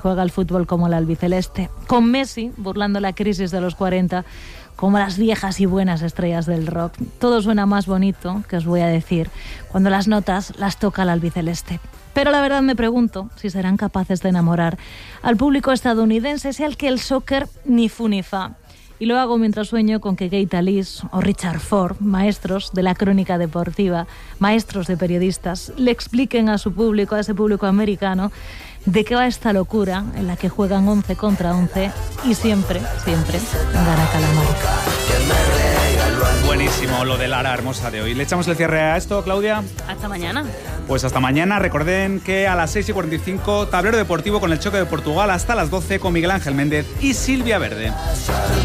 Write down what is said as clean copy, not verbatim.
juega al fútbol como el albiceleste, con Messi burlando la crisis de los 40 como las viejas y buenas estrellas del rock. Todo suena más bonito, que os voy a decir, cuando las notas las toca el albiceleste. Pero la verdad me pregunto si serán capaces de enamorar al público estadounidense, ese al que el soccer ni fu ni fa. Y lo hago mientras sueño con que Keita Lees o Richard Ford, maestros de la crónica deportiva, maestros de periodistas, le expliquen a su público, a ese público americano, de qué va esta locura en la que juegan 11 contra 11 y siempre gana Calamari. Buenísimo lo de Lara Hermosa de hoy. ¿Le echamos el cierre a esto, Claudia? Hasta mañana. Pues hasta mañana. Recuerden que a las 6:45, tablero deportivo con el choque de Portugal hasta las 12 con Miguel Ángel Méndez y Silvia Verde.